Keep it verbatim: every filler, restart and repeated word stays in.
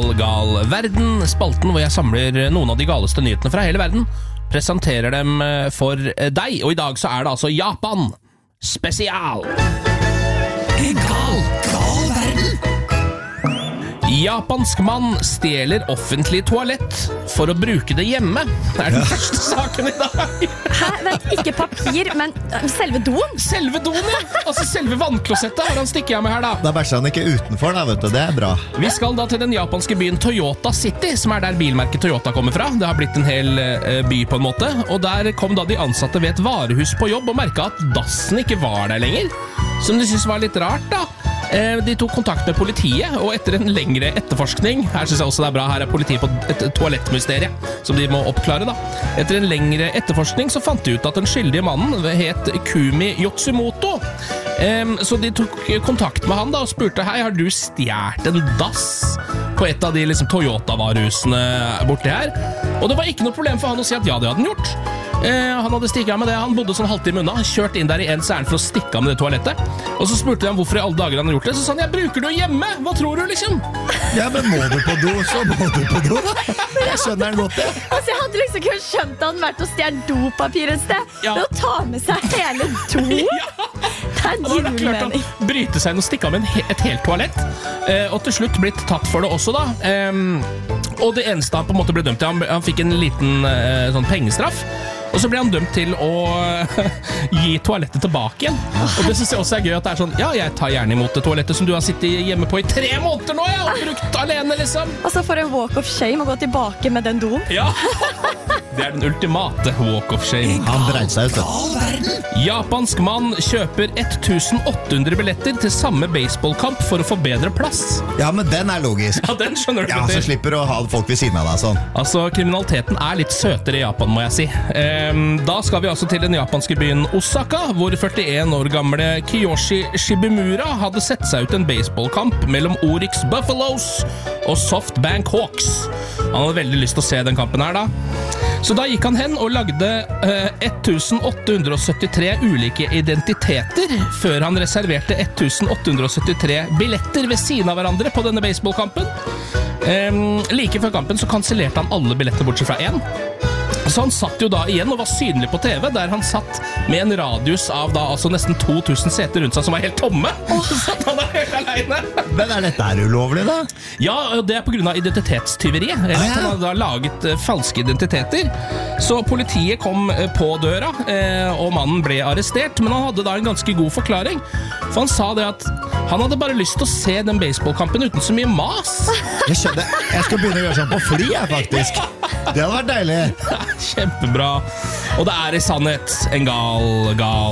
gal, gal verden, spalten hvor jeg samler noen av de galeste nyhetene fra hele verden, presenterer dem for deg, og i dag så er det altså Japan spesial. Gal, gal verden. Japansk mann stjeler offentlig toalett for å bruke det hjemme. Det er den ja. første saken i dag. Hæ? Vet, ikke papir, men selve doen? Selve doen, ja. Altså selve vannklosettet har han stikket av med her da. Da bæsjer han ikke utenfor da, vet du. Det er bra. Vi skal da til den japanske byen Toyota City, som er der bilmerket Toyota kommer fra. Det har blitt en hel uh, by på en måte. Og der kom da de ansatte ved et varehus på jobb og merket at dassen ikke var der lenger. Som de synes var litt rart da. De tok kontakt med politiet, og etter en lengre etterforskning, her synes jeg også det er bra, her er politiet på et toalettmysterie, som de må oppklare da. Etter en lengre etterforskning så fant de ut at den skyldige mannen het Kumi Yotsumoto. Så de tok kontakt med han da og spurte, hei, har du stjert en dass på et av de liksom, Toyota-varehusene borti her? Og det var ikke noe problem for han å si at ja, det hadde han gjort. Eh, han hadde stikket av med det, han bodde sånn halvtime unna, kjørt inn der i en ærend for å stikke av med det toalettet. Og så spurte de ham hvorfor i alle dager han hadde gjort det. Så sa han, jeg bruker det hjemme, hva tror du liksom? Ja, men må du på do, så må du på do da. Jeg skjønner den godt det. Altså, jeg hadde liksom ikke skjønt at han vært og stjert dopapir et sted. Ja. Det å ta med seg hele do. Ja. Det er Han hadde klart å bryte seg inn og stikke av med en he et helt toalett. Eh, og til slutt blitt tatt for det også da. Eh, og det eneste han på en måte ble dømt til, han, han fikk en liten eh, sånn pengestraff. Og så ble han dømt til å gi toalettet tilbake igjen. Og det synes jeg også er gøy at det er sånn, ja, jeg tar gjerne imot det toalettet som du har sittet hjemme på i tre måneder nå, ja, og brukt alene liksom. Og så får en walk of shame å gå tilbake med den doen. Ja, det er den ultimate walk of shame. Han dreide seg ut det. Japansk mann kjøper tusen åtte hundre billetter til samme baseballkamp for å få bedre plass. Ja, men den er logisk. Ja, den skjønner du. Ja, så slipper du å ha folk ved siden av deg sånn. Altså, kriminaliteten er litt søtere i Japan, må jeg si. Da skal vi altså til den japanske byen Osaka, hvor førtien år gamle Kiyoshi Shibimura hadde sett seg ut en baseballkamp mellom Oryx Buffaloes og Softbank Hawks. Han hadde veldig lyst til å se den kampen her da. Så da gikk han hen og lagde eh, tusen åtte hundre syttitre ulike identiteter før han reserverte tusen åtte hundre syttitre billetter ved siden av hverandre på denne baseballkampen. Eh, like før kampen så kansellerte han alle billetter bortsett fra en. Så han satt jo da igjen og var synlig på T V, der han satt med en radius av da altså nesten to tusen seter rundt seg som var helt tomme. Oh. Så satt han der helt alene. Men er dette her ulovlig da? Ja, det er på grunn av identitetstyveri. Ah, ja. Han hadde da laget uh, falske identiteter. Så politiet kom uh, på døra, uh, og mannen ble arrestert, men han hadde da en ganske god forklaring. For han sa det at han hadde bare lyst til å se den baseballkampen uten så mye mas. Jeg skjønner. Jeg skal begynne å gjøre sånn på fly, jeg faktisk. Det hadde vært deilig. Kjempebra. Og det er i sannhet en gal, gal